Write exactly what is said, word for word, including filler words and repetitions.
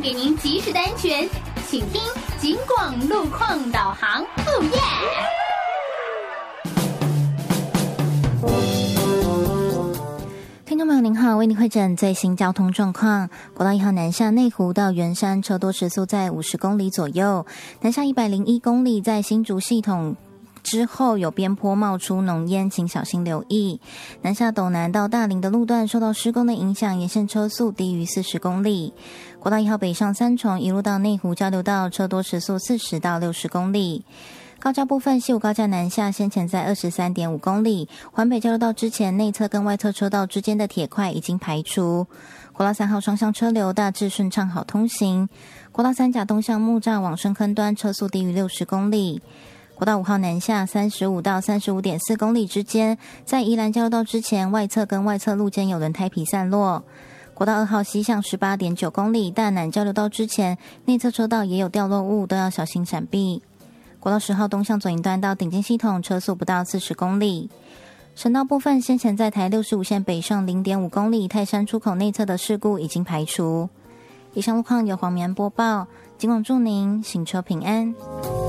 给您及时的安全，请听警广路况导航。哦耶！ 听众朋友您好，为您汇诊最新交通状况。国道一号南下内湖到圆山车多时速在五十公里左右，南下一百零一公里在新竹系统之后有边坡冒出浓烟，请小心留意。南下斗南到大林的路段受到施工的影响，沿线车速低于四十公里。国道一号北上三重一路到内湖交流道车多时速四十到六十公里。高架部分，西武高架南下先前在 二十三点五公里，环北交流道之前内侧跟外侧车道之间的铁块已经排除。国道三号双向车流大致顺畅好通行。国道三甲东向木栅往深坑端车速低于六十公里。国道五号南下三十五到 三十五点四公里之间，在宜兰交流道之前外侧跟外侧路间有轮胎皮散落。国道二号西向 十八点九公里，大南交流道之前内侧车道也有掉落物，都要小心闪避。国道十号东向左营段到顶尖系统车速不到四十公里。省道部分，先前在台六十五线北上 零点五公里泰山出口内侧的事故已经排除。以上路况由黄棉播报，今晚祝您行车平安。